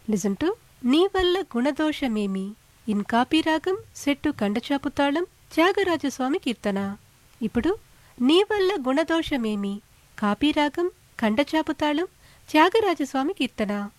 Listen to నీ వల్ల గుణదోషమేమి in కాపీరాగం set కండచాపుతాళం Tyagaraja Swamy కీర్తన. ఇప్పుడు నీ వల్ల గుణదోషమేమి కాపీరాగం కండచాపుతాళం త్యాగరాజస్వామి కీర్తన.